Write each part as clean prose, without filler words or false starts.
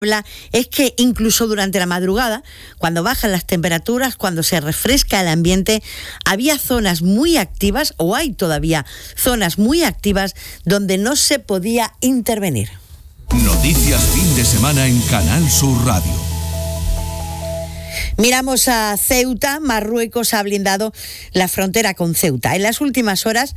Es que incluso durante la madrugada, cuando bajan las temperaturas, cuando se refresca el ambiente, había zonas muy activas, o hay todavía zonas muy activas, donde no se podía intervenir. Noticias fin de semana en Canal Sur Radio. Miramos a Ceuta. Marruecos ha blindado la frontera con Ceuta. En las últimas horas,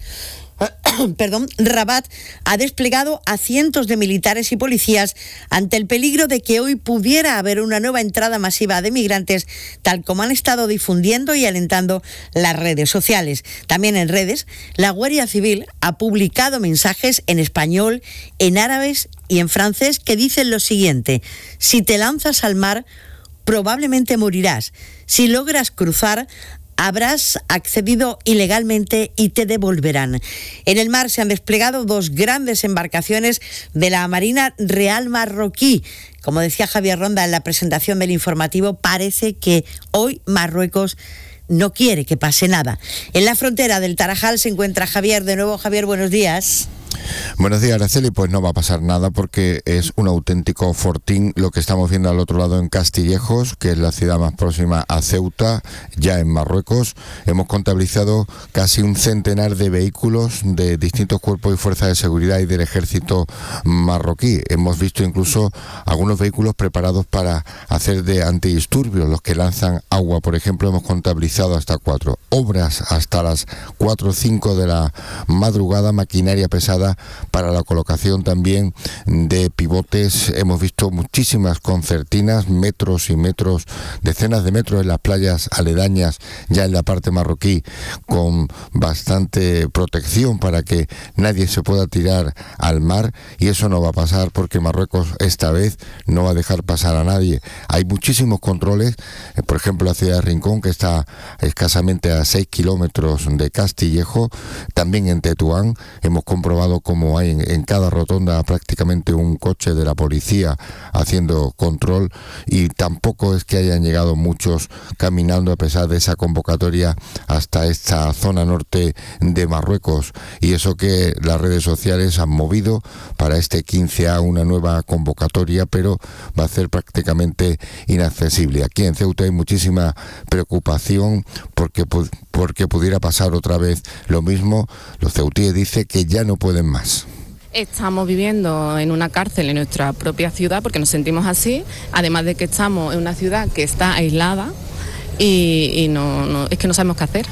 Rabat ha desplegado a cientos de militares y policías ante el peligro de que hoy pudiera haber una nueva entrada masiva de migrantes, tal como han estado difundiendo y alentando las redes sociales. También en redes, la Guardia Civil ha publicado mensajes en español, en árabe y en francés que dicen lo siguiente: si te lanzas al mar, probablemente morirás. Si logras cruzar, habrás accedido ilegalmente y te devolverán. En el mar se han desplegado dos grandes embarcaciones de la Marina Real marroquí. Como decía Javier Ronda en la presentación del informativo, parece que hoy Marruecos no quiere que pase nada. En la frontera del Tarajal se encuentra Javier. De nuevo, Javier, buenos días. Buenos días, Araceli. Pues no va a pasar nada porque es un auténtico fortín lo que estamos viendo al otro lado en Castillejos, que es la ciudad más próxima a Ceuta, ya en Marruecos. Hemos contabilizado casi un centenar de vehículos de distintos cuerpos y fuerzas de seguridad y del ejército marroquí. Hemos visto incluso algunos vehículos preparados para hacer de antidisturbios, los que lanzan agua, por ejemplo. Hemos contabilizado hasta 4 obras hasta las 4 o 5 de la madrugada, maquinaria pesada para la colocación también de pivotes. Hemos visto muchísimas concertinas, metros y metros, decenas de metros en las playas aledañas, ya en la parte marroquí, con bastante protección para que nadie se pueda tirar al mar, y eso no va a pasar porque Marruecos esta vez no va a dejar pasar a nadie. Hay muchísimos controles, por ejemplo la ciudad de Rincón, que está escasamente a 6 kilómetros de Castillejo, también en Tetuán. Hemos comprobado como hay en cada rotonda prácticamente un coche de la policía haciendo control, y tampoco es que hayan llegado muchos caminando a pesar de esa convocatoria hasta esta zona norte de Marruecos, y eso que las redes sociales han movido para este 15A una nueva convocatoria, pero va a ser prácticamente inaccesible. Aquí en Ceuta hay muchísima preocupación porque pudiera pasar otra vez lo mismo. Los ceutíes dicen que ya no pueden más. Estamos viviendo en una cárcel en nuestra propia ciudad porque nos sentimos así, además de que estamos en una ciudad que está aislada y no es que no sabemos qué hacer.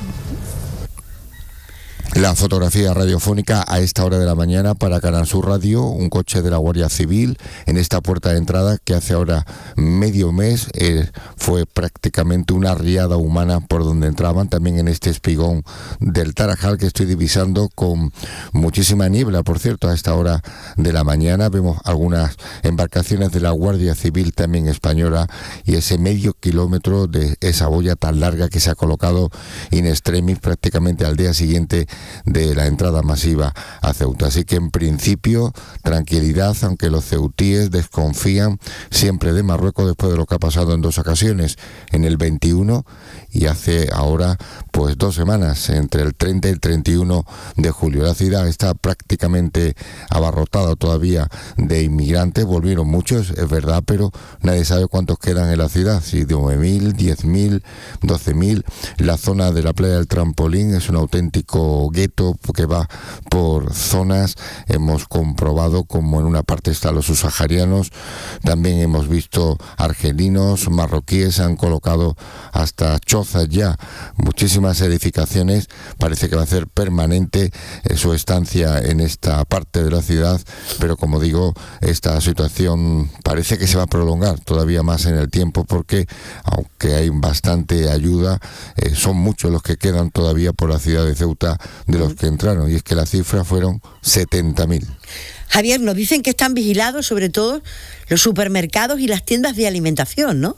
La fotografía radiofónica a esta hora de la mañana para Canal Sur Radio, un coche de la Guardia Civil en esta puerta de entrada que hace ahora medio mes fue prácticamente una riada humana por donde entraban, también en este espigón del Tarajal que estoy divisando con muchísima niebla. Por cierto, a esta hora de la mañana vemos algunas embarcaciones de la Guardia Civil también española, y ese medio kilómetro de esa boya tan larga que se ha colocado in extremis prácticamente al día siguiente de la entrada masiva a Ceuta. Así que en principio tranquilidad, aunque los ceutíes desconfían siempre de Marruecos después de lo que ha pasado en 2 ocasiones, en el 21 y hace ahora pues 2 semanas, entre el 30 y el 31 de julio. La ciudad está prácticamente abarrotada todavía de inmigrantes. Volvieron muchos, es verdad, pero nadie sabe cuántos quedan en la ciudad, si 9.000, 10.000, 12.000. La zona de la playa del Trampolín es un auténtico gueto que va por zonas. Hemos comprobado como en una parte están los subsaharianos, también hemos visto argelinos, marroquíes, han colocado hasta chozas ya, muchísimas edificaciones. Parece que va a ser permanente su estancia en esta parte de la ciudad, pero como digo, esta situación parece que se va a prolongar todavía más en el tiempo, porque aunque hay bastante ayuda, son muchos los que quedan todavía por la ciudad de Ceuta de los que entraron, y es que la cifra fueron 70.000. Javier, nos dicen que están vigilados sobre todo los supermercados y las tiendas de alimentación, ¿no?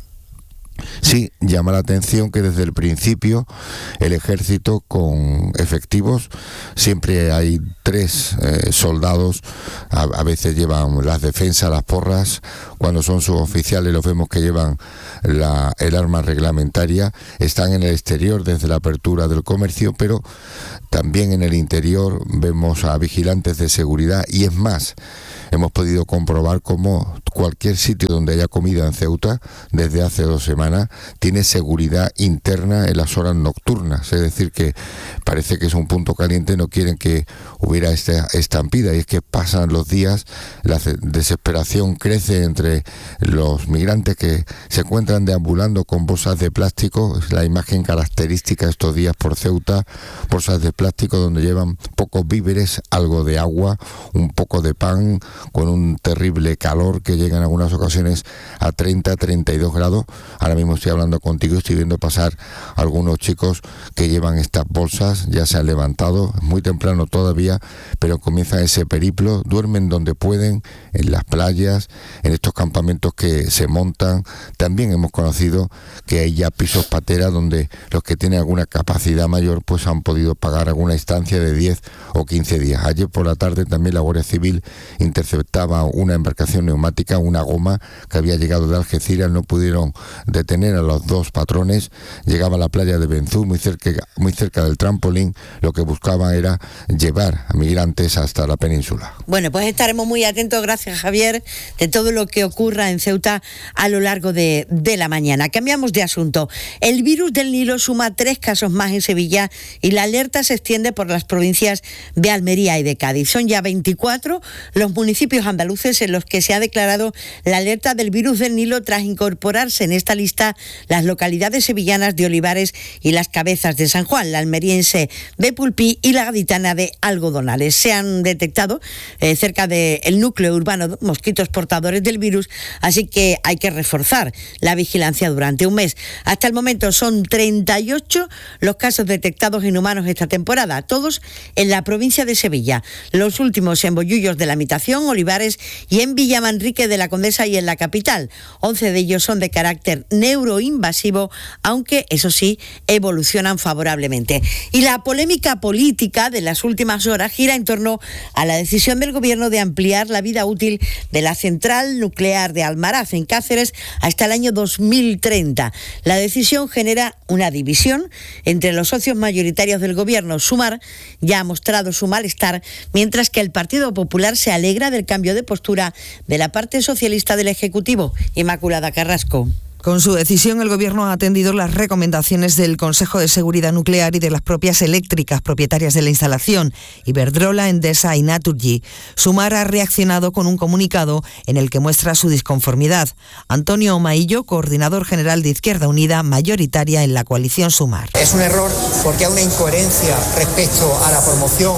Sí, llama la atención que desde el principio el ejército con efectivos, siempre hay 3 soldados, a veces llevan las defensas, las porras, cuando son suboficiales los vemos que llevan el arma reglamentaria, están en el exterior desde la apertura del comercio, pero también en el interior vemos a vigilantes de seguridad y es más, hemos podido comprobar cómo cualquier sitio donde haya comida en Ceuta desde hace 2 semanas tiene seguridad interna en las horas nocturnas, es decir que parece que es un punto caliente, no quieren que hubiera esta estampida y es que pasan los días, la desesperación crece entre los migrantes que se encuentran deambulando con bolsas de plástico, es la imagen característica estos días por Ceuta, bolsas de plástico donde llevan pocos víveres, algo de agua, un poco de pan, con un terrible calor que llega en algunas ocasiones a 30-32 grados. Ahora mismo estoy hablando contigo, estoy viendo pasar algunos chicos que llevan estas bolsas, ya se han levantado, es muy temprano todavía, pero comienza ese periplo, duermen donde pueden, en las playas, en estos campamentos que se montan. También hemos conocido que hay ya pisos pateras donde los que tienen alguna capacidad mayor pues han podido pagar alguna estancia de 10 o 15 días. Ayer por la tarde también la Guardia Civil interceptaba una embarcación neumática, una goma que había llegado de Algeciras, no pudieron detener a los 2 patrones, llegaba a la playa de Benzú, muy cerca del trampolín, lo que buscaban era llevar a migrantes hasta la península. Bueno, pues estaremos muy atentos, gracias Javier, de todo lo que ocurra en Ceuta a lo largo de la mañana. Cambiamos de asunto. El virus del Nilo suma 3 casos más en Sevilla y la alerta se extiende por las provincias de Almería y de Cádiz. Son ya 24 los municipios andaluces en los que se ha declarado la alerta del virus del Nilo tras incorporarse en esta lista las localidades sevillanas de Olivares y Las Cabezas de San Juan, la almeriense de Pulpí y la gaditana de Algodonales. Se han detectado cerca del núcleo urbano mosquitos portadores del virus, así que hay que reforzar la vigilancia durante un mes. Hasta el momento son 38 los casos detectados en humanos esta temporada, todos en la provincia de Sevilla. Los últimos en Bollullos de la Mitación, Olivares y en Villamanrique de la Condesa y en la capital. 11 de ellos son de carácter neuroinvasivo, aunque eso sí, evolucionan favorablemente. Y la polémica política de las últimas horas gira en torno a la decisión del Gobierno de ampliar la vida útil de la central nuclear de Almaraz, en Cáceres, hasta el año 2030. La decisión genera una división entre los socios mayoritarios del Gobierno. Sumar ya ha mostrado su malestar, mientras que el Partido Popular se alegra del cambio de postura de la parte socialista del Ejecutivo. Inmaculada Carrasco. Con su decisión, el Gobierno ha atendido las recomendaciones del Consejo de Seguridad Nuclear y de las propias eléctricas propietarias de la instalación, Iberdrola, Endesa y Naturgy. Sumar ha reaccionado con un comunicado en el que muestra su disconformidad. Antonio Omaillo, coordinador general de Izquierda Unida, mayoritaria en la coalición Sumar. Es un error porque hay una incoherencia respecto a la promoción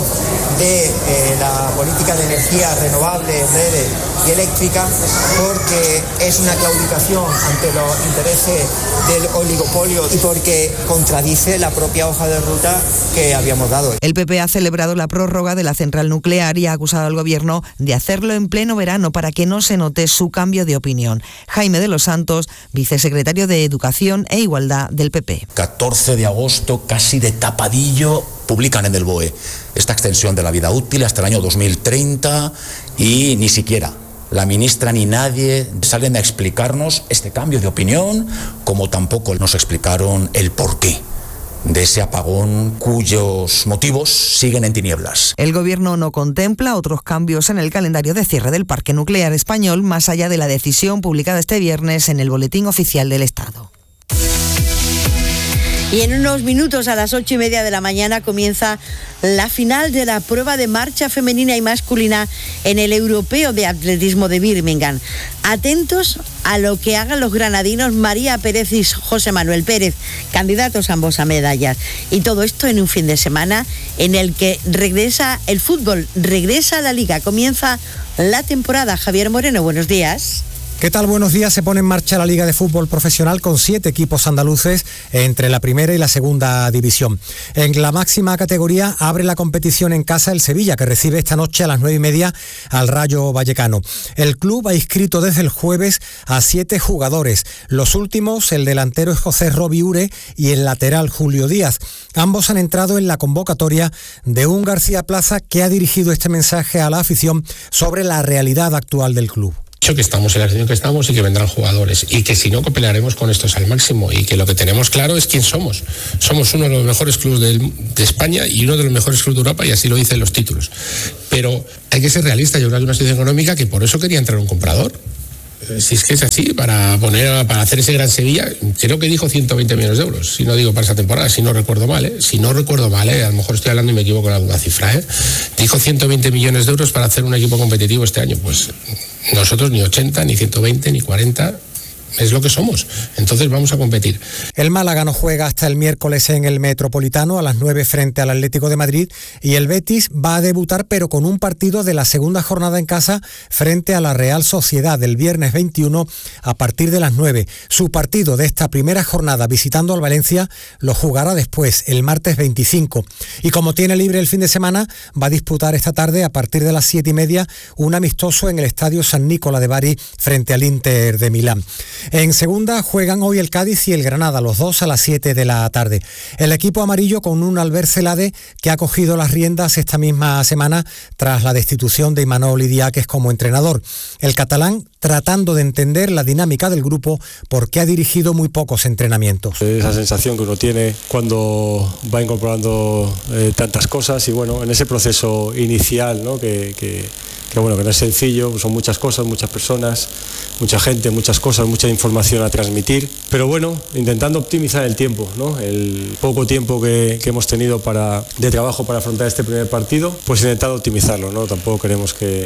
de la política de energía renovable, verde y eléctrica, porque es una claudicación ante los intereses del oligopolio y porque contradice la propia hoja de ruta que habíamos dado. El PP ha celebrado la prórroga de la central nuclear y ha acusado al Gobierno de hacerlo en pleno verano para que no se note su cambio de opinión. Jaime de los Santos, vicesecretario de Educación e Igualdad del PP. 14 de agosto, casi de tapadillo, publican en el BOE esta extensión de la vida útil hasta el año 2030 y ni siquiera la ministra ni nadie salen a explicarnos este cambio de opinión, como tampoco nos explicaron el porqué de ese apagón cuyos motivos siguen en tinieblas. El Gobierno no contempla otros cambios en el calendario de cierre del parque nuclear español, más allá de la decisión publicada este viernes en el Boletín Oficial del Estado. Y en unos minutos, a las 8:30 de la mañana, comienza la final de la prueba de marcha femenina y masculina en el Europeo de Atletismo de Birmingham. Atentos a lo que hagan los granadinos María Pérez y José Manuel Pérez, candidatos ambos a medallas. Y todo esto en un fin de semana en el que regresa el fútbol, regresa la Liga, comienza la temporada. Javier Moreno, buenos días. ¿Qué tal? Buenos días. Se pone en marcha la Liga de Fútbol Profesional con 7 equipos andaluces entre la primera y la segunda división. En la máxima categoría abre la competición en casa el Sevilla, que recibe esta noche a las 9:30 al Rayo Vallecano. El club ha inscrito desde el jueves a 7 jugadores. Los últimos, el delantero escocés Robbie Ure y el lateral Julio Díaz. Ambos han entrado en la convocatoria de un García Plaza que ha dirigido este mensaje a la afición sobre la realidad actual del club. dicho que estamos en la situación que estamos y que vendrán jugadores y que si no, que pelearemos con estos al máximo y que lo que tenemos claro es quién somos. Somos uno de los mejores clubes de España y uno de los mejores clubes de Europa, y así lo dicen los títulos. Pero hay que ser realista. Yo creo que hay una situación económica que por eso quería entrar un comprador. Si es que es así, para hacer ese Gran Sevilla, creo que dijo 120 millones de euros, si no digo para esa temporada, si no recuerdo mal, a lo mejor estoy hablando y me equivoco en alguna cifra, dijo 120 millones de euros para hacer un equipo competitivo este año. Pues nosotros ni 80, ni 120, ni 40, es lo que somos, entonces vamos a competir. El Málaga no juega hasta el miércoles en el Metropolitano a las 9 frente al Atlético de Madrid, y el Betis va a debutar pero con un partido de la segunda jornada en casa frente a la Real Sociedad el viernes 21 a partir de las 9. Su partido de esta primera jornada visitando al Valencia lo jugará después, el martes 25. Y como tiene libre el fin de semana, va a disputar esta tarde a partir de las 7:30 un amistoso en el Estadio San Nicola de Bari frente al Inter de Milán. En segunda juegan hoy el Cádiz y el Granada, los dos a las 7 de la tarde. El equipo amarillo con un Albert Celade que ha cogido las riendas esta misma semana tras la destitución de Imanol Idiáquez como entrenador. El catalán tratando de entender la dinámica del grupo porque ha dirigido muy pocos entrenamientos. Esa sensación que uno tiene cuando va incorporando tantas cosas y bueno, en ese proceso inicial, ¿no? que no es sencillo, son muchas cosas, muchas personas, mucha gente, muchas cosas, mucha información a transmitir, pero bueno, intentando optimizar el tiempo, ¿no? El poco tiempo que hemos tenido de trabajo para afrontar este primer partido, pues intentando optimizarlo, ¿no? Tampoco queremos que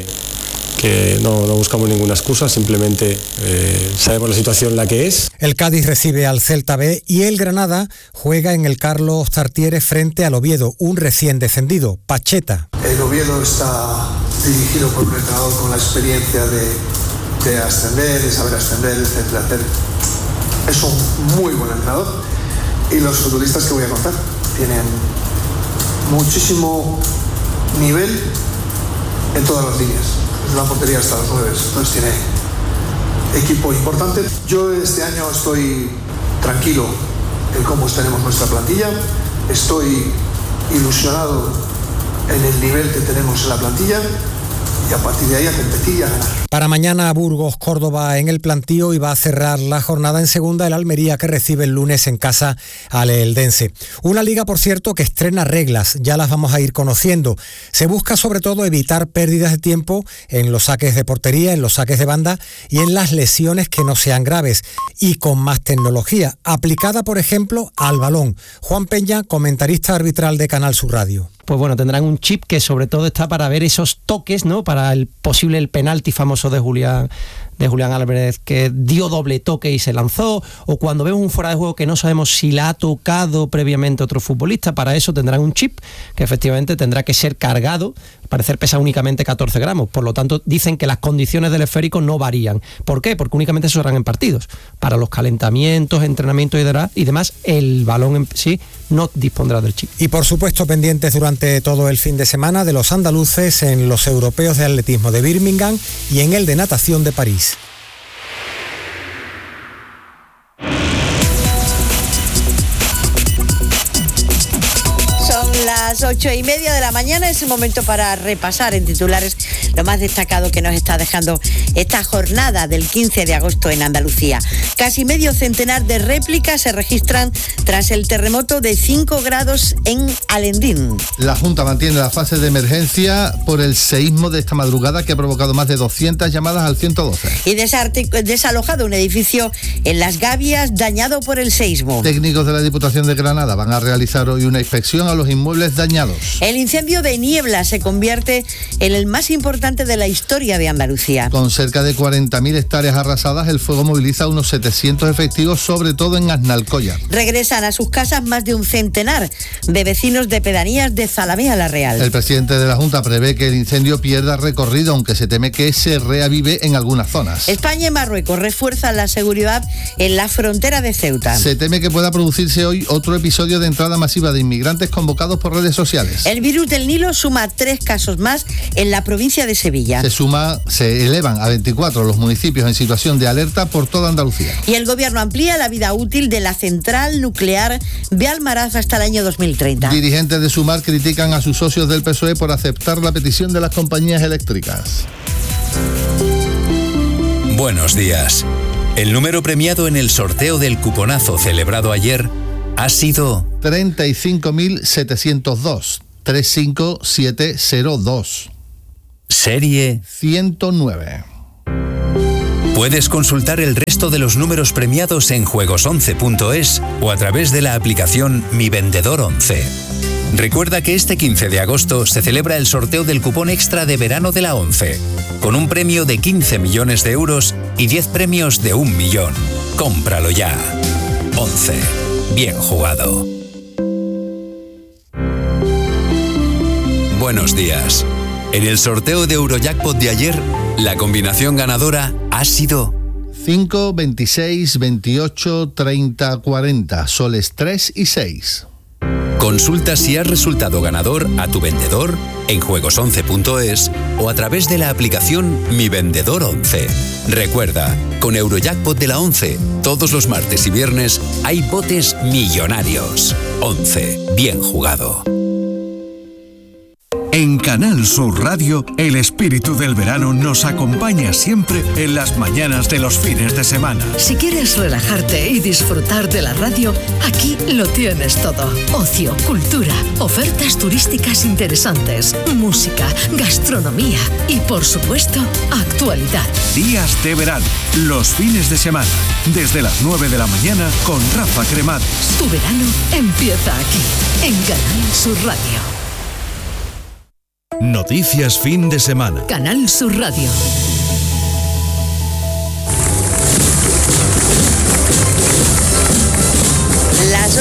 no buscamos ninguna excusa, simplemente sabemos la situación en la que es. El Cádiz recibe al Celta B y el Granada juega en el Carlos Tartiere frente al Oviedo, un recién descendido, Pacheta. El Oviedo está dirigido por un entrenador con la experiencia de ascender, de saber ascender, etcétera. Es un muy buen entrenador y los futbolistas que voy a contar tienen muchísimo nivel en todas las líneas. La portería hasta los 9, entonces tiene equipo importante. Yo este año estoy tranquilo en cómo tenemos nuestra plantilla, estoy ilusionado en el nivel que tenemos en la plantilla y a partir de ahí a competir y a ganar. Para mañana Burgos, Córdoba en el plantío, y va a cerrar la jornada en segunda el Almería, que recibe el lunes en casa al Eldense. Una liga, por cierto, que estrena reglas, ya las vamos a ir conociendo. Se busca sobre todo evitar pérdidas de tiempo en los saques de portería, en los saques de banda y en las lesiones que no sean graves, y con más tecnología, aplicada por ejemplo al balón. Juan Peña, comentarista arbitral de Canal Sur Radio. Pues bueno, tendrán un chip que sobre todo está para ver esos toques, ¿no? Para el penalti famoso de Julián Álvarez, que dio doble toque y se lanzó, o cuando vemos un fuera de juego que no sabemos si la ha tocado previamente otro futbolista. Para eso tendrán un chip que efectivamente tendrá que ser cargado. Al parecer pesa únicamente 14 gramos, por lo tanto dicen que las condiciones del esférico no varían. ¿Por qué? Porque únicamente se usarán en partidos. Para los calentamientos, entrenamientos y demás, el balón en sí no dispondrá del chip. Y por supuesto pendientes durante todo el fin de semana de los andaluces en los europeos de atletismo de Birmingham y en el de natación de París. Las 8:30 de la mañana es el momento para repasar en titulares lo más destacado que nos está dejando esta jornada del 15 de agosto en Andalucía. Casi medio centenar de réplicas se registran tras el terremoto de 5 grados en Alendín. La Junta mantiene la fase de emergencia por el seísmo de esta madrugada, que ha provocado más de 200 llamadas al 112. Y desalojado un edificio en Las Gavias dañado por el seísmo. Técnicos de la Diputación de Granada van a realizar hoy una inspección a los inmuebles dañados. El incendio de Niebla se convierte en el más importante de la historia de Andalucía. Con cerca de 40.000 hectáreas arrasadas, el fuego moviliza unos 700 efectivos, sobre todo en Aznalcóllar. Regresan a sus casas más de un centenar de vecinos de pedanías de Zalamea la Real. El presidente de la Junta prevé que el incendio pierda recorrido, aunque se teme que se reavive en algunas zonas. España y Marruecos refuerzan la seguridad en la frontera de Ceuta. Se teme que pueda producirse hoy otro episodio de entrada masiva de inmigrantes convocados por redes sociales. El virus del Nilo suma 3 casos más en la provincia de Sevilla. Se elevan a 24 los municipios en situación de alerta por toda Andalucía. Y el gobierno amplía la vida útil de la central nuclear de Almaraz hasta el año 2030. Dirigentes de Sumar critican a sus socios del PSOE por aceptar la petición de las compañías eléctricas. Buenos días. El número premiado en el sorteo del cuponazo celebrado ayer ha sido 35.702. 35702. Serie 109. Puedes consultar el resto de los números premiados en juegos11.es o a través de la aplicación Mi Vendedor 11. Recuerda que este 15 de agosto se celebra el sorteo del cupón extra de verano de la 11, con un premio de 15 millones de euros y 10 premios de 1 millón. Cómpralo ya. 11. Bien jugado. Buenos días. En el sorteo de Eurojackpot de ayer, la combinación ganadora ha sido 5, 26, 28, 30, 40, soles 3 y 6. Consulta si has resultado ganador a tu vendedor en juegos11.es o a través de la aplicación Mi Vendedor 11. Recuerda, con Eurojackpot de la 11, todos los martes y viernes hay botes millonarios. 11. Bien jugado. En Canal Sur Radio, el espíritu del verano nos acompaña siempre en las mañanas de los fines de semana. Si quieres relajarte y disfrutar de la radio, aquí lo tienes todo. Ocio, cultura, ofertas turísticas interesantes, música, gastronomía y, por supuesto, actualidad. Días de verano, los fines de semana, desde las 9 de la mañana con Rafa Cremades. Tu verano empieza aquí, en Canal Sur Radio. Noticias fin de semana. Canal Sur Radio. Las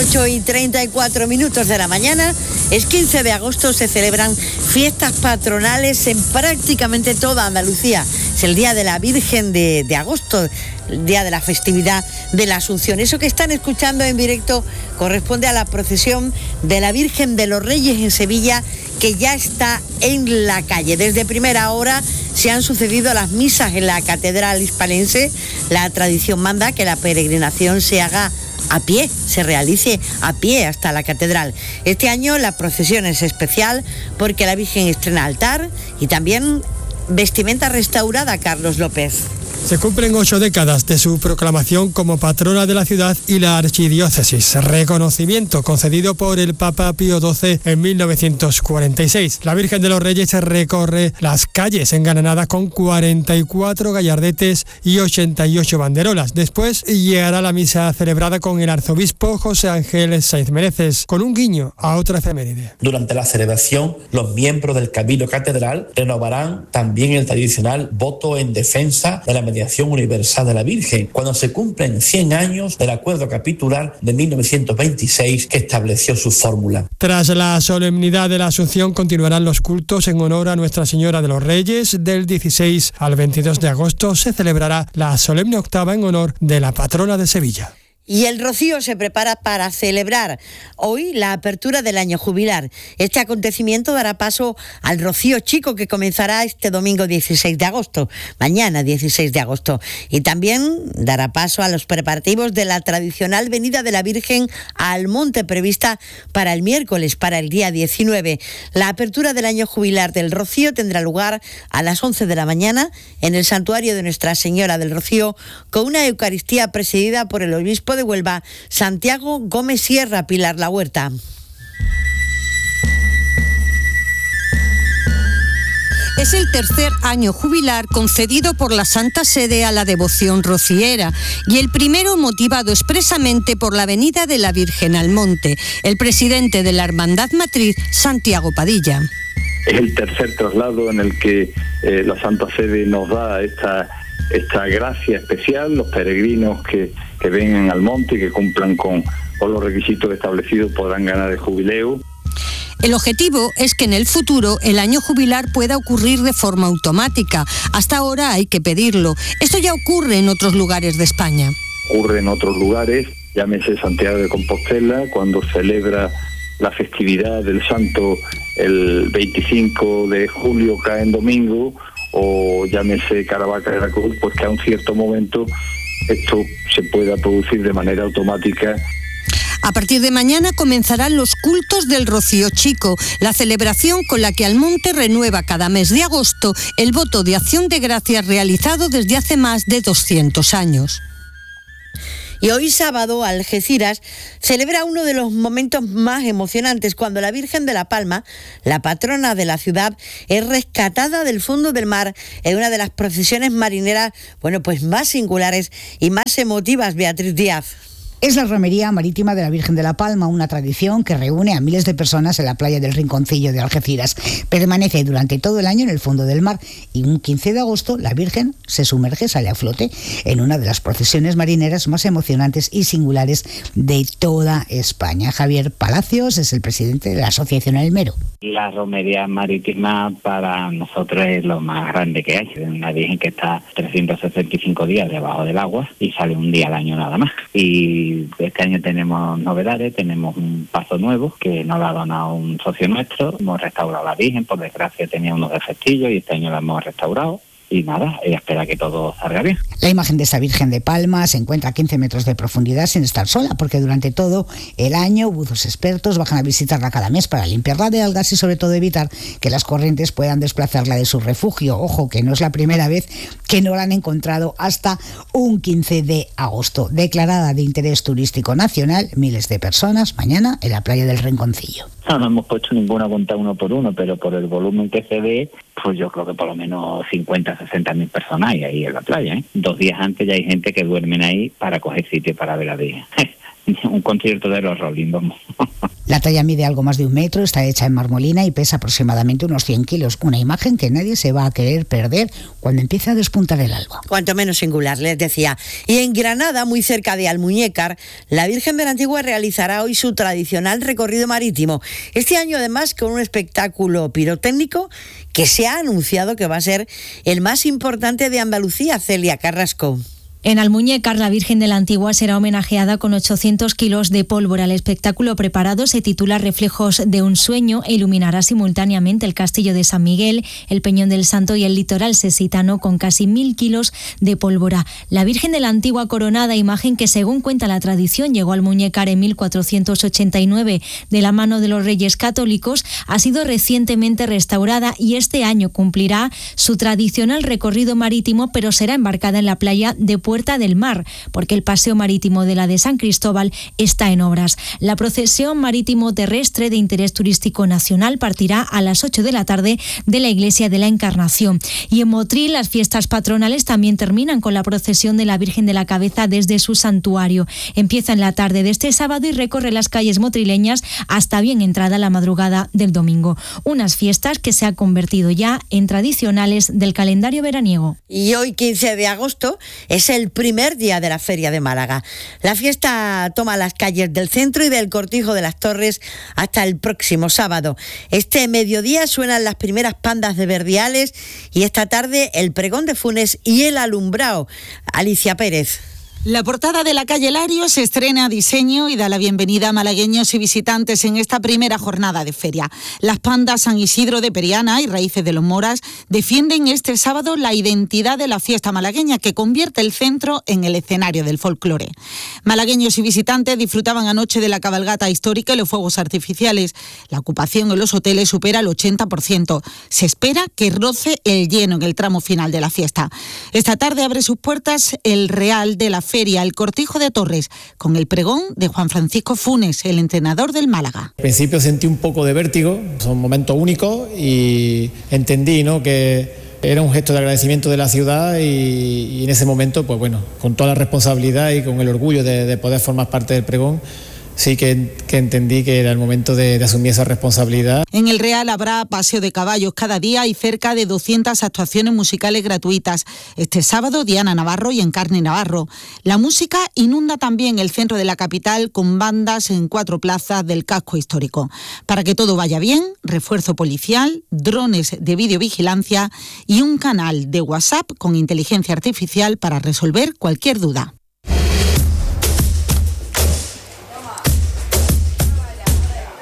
8:34 de la mañana, es 15 de agosto, se celebran fiestas patronales en prácticamente toda Andalucía. Es el Día de la Virgen de agosto, el día de la festividad de la Asunción. Eso que están escuchando en directo corresponde a la procesión de la Virgen de los Reyes en Sevilla, que ya está en la calle. Desde primera hora se han sucedido las misas en la Catedral Hispalense. La tradición manda que la peregrinación se haga a pie, se realice a pie hasta la catedral. Este año la procesión es especial porque la Virgen estrena altar y también vestimenta restaurada. Carlos López. Se cumplen 8 décadas de su proclamación como patrona de la ciudad y la archidiócesis, reconocimiento concedido por el Papa Pío XII en 1946. La Virgen de los Reyes recorre las calles engalanadas con 44 gallardetes y 88 banderolas. Después llegará la misa celebrada con el arzobispo José Ángel Saiz Meneses, con un guiño a otra efeméride. Durante la celebración, los miembros del Cabildo Catedral renovarán también el tradicional voto en defensa de la mediación universal de la Virgen, cuando se cumplen 100 años del acuerdo capitular de 1926 que estableció su fórmula. Tras la solemnidad de la Asunción continuarán los cultos en honor a Nuestra Señora de los Reyes. Del 16 al 22 de agosto se celebrará la solemne octava en honor de la patrona de Sevilla. Y el Rocío se prepara para celebrar hoy la apertura del año jubilar. Este acontecimiento dará paso al Rocío Chico, que comenzará este domingo 16 de agosto, mañana 16 de agosto. Y también dará paso a los preparativos de la tradicional venida de la Virgen al Monte, prevista para el miércoles, para el día 19. La apertura del año jubilar del Rocío tendrá lugar a las 11 de la mañana en el santuario de Nuestra Señora del Rocío, con una Eucaristía presidida por el obispo de Huelva, Santiago Gómez Sierra. Pilar La Huerta. Es el tercer año jubilar concedido por la Santa Sede a la devoción rociera y el primero motivado expresamente por la venida de la Virgen al Monte. El presidente de la Hermandad Matriz, Santiago Padilla. Es el tercer traslado en el que la Santa Sede nos da esta gracia especial. Los peregrinos que vengan al monte y que cumplan con los requisitos establecidos podrán ganar el jubileo. El objetivo es que en el futuro el año jubilar pueda ocurrir de forma automática. Hasta ahora hay que pedirlo. Esto ya ocurre en otros lugares de España. Ocurre en otros lugares, llámese Santiago de Compostela, cuando celebra la festividad del santo el 25 de julio, cae en domingo, o llámese Caravaca de la Cruz, pues que a un cierto momento esto se pueda producir de manera automática. A partir de mañana comenzarán los cultos del Rocío Chico, la celebración con la que Almonte renueva cada mes de agosto el voto de acción de gracias realizado desde hace más de 200 años. Y hoy sábado, Algeciras celebra uno de los momentos más emocionantes cuando la Virgen de la Palma, la patrona de la ciudad, es rescatada del fondo del mar en una de las procesiones marineras, pues más singulares y más emotivas, Beatriz Díaz. Es la romería marítima de la Virgen de la Palma, una tradición que reúne a miles de personas en la playa del Rinconcillo de Algeciras. Permanece durante todo el año en el fondo del mar y un 15 de agosto la Virgen se sumerge, sale a flote en una de las procesiones marineras más emocionantes y singulares de toda España. Javier Palacios es el presidente de la Asociación El Mero. La romería marítima para nosotros es lo más grande que hay. Es una Virgen que está 365 días debajo del agua y sale un día al año nada más. Y este año tenemos novedades, tenemos un paso nuevo que nos lo ha donado un socio nuestro. Hemos restaurado la Virgen, por desgracia tenía unos defectillos y este año la hemos restaurado. Y nada, ella espera que todo salga bien. La imagen de esa Virgen de Palma se encuentra a 15 metros de profundidad sin estar sola, porque durante todo el año buzos expertos bajan a visitarla cada mes para limpiarla de algas y sobre todo evitar que las corrientes puedan desplazarla de su refugio. Ojo, que no es la primera vez que no la han encontrado hasta un 15 de agosto. Declarada de interés turístico nacional, miles de personas mañana en la playa del Rinconcillo. No hemos puesto ninguna cuenta uno por uno, pero por el volumen que se ve, pues yo creo que por lo menos 50, 60 mil personas hay ahí en la playa. 2 días antes ya hay gente que duermen ahí para coger sitio para ver a Virgen. Un concierto de los Rolling, vamos. La talla mide algo más de 1 metro, está hecha en marmolina y pesa aproximadamente unos 100 kilos. Una imagen que nadie se va a querer perder cuando empiece a despuntar el alba. Cuanto menos singular, les decía. Y en Granada, muy cerca de Almuñécar, la Virgen de la Antigua realizará hoy su tradicional recorrido marítimo. Este año, además, con un espectáculo pirotécnico que se ha anunciado que va a ser el más importante de Andalucía. Celia Carrasco. En Almuñécar, la Virgen de la Antigua será homenajeada con 800 kilos de pólvora. El espectáculo preparado se titula Reflejos de un sueño e iluminará simultáneamente el Castillo de San Miguel, el Peñón del Santo y el litoral sesitano con casi 1.000 kilos de pólvora. La Virgen de la Antigua coronada, imagen que según cuenta la tradición llegó a Almuñécar en 1489 de la mano de los Reyes Católicos, ha sido recientemente restaurada y este año cumplirá su tradicional recorrido marítimo, pero será embarcada en la playa de Puerta del Mar, porque el paseo marítimo de la de San Cristóbal está en obras. La procesión marítimo terrestre de interés turístico nacional partirá a las 8 de la tarde de la Iglesia de la Encarnación. Y en Motril, las fiestas patronales también terminan con la procesión de la Virgen de la Cabeza desde su santuario. Empieza en la tarde de este sábado y recorre las calles motrileñas hasta bien entrada la madrugada del domingo. Unas fiestas que se han convertido ya en tradicionales del calendario veraniego. Y hoy, 15 de agosto, es el primer día de la Feria de Málaga. La fiesta toma las calles del centro y del Cortijo de las Torres hasta el próximo sábado. Este mediodía suenan las primeras pandas de verdiales y esta tarde el pregón de Funes y el alumbrao. Alicia Pérez. La portada de la calle Lario se estrena a diseño y da la bienvenida a malagueños y visitantes en esta primera jornada de feria. Las pandas San Isidro de Periana y Raíces de los Moras defienden este sábado la identidad de la fiesta malagueña, que convierte el centro en el escenario del folclore. Malagueños y visitantes disfrutaban anoche de la cabalgata histórica y los fuegos artificiales. La ocupación en los hoteles supera el 80%. Se espera que roce el lleno en el tramo final de la fiesta. Esta tarde abre sus puertas el Real de la Feria, el Cortijo de Torres, con el pregón de Juan Francisco Funes, el entrenador del Málaga. Al principio sentí un poco de vértigo, son momentos únicos y entendí, ¿no?, que era un gesto de agradecimiento de la ciudad y en ese momento, pues bueno, con toda la responsabilidad y con el orgullo de poder formar parte del pregón, sí que entendí que era el momento de asumir esa responsabilidad. En el Real habrá paseo de caballos cada día y cerca de 200 actuaciones musicales gratuitas. Este sábado, Diana Navarro y Encarni Navarro. La música inunda también el centro de la capital con bandas en 4 plazas del casco histórico. Para que todo vaya bien, refuerzo policial, drones de videovigilancia y un canal de WhatsApp con inteligencia artificial para resolver cualquier duda.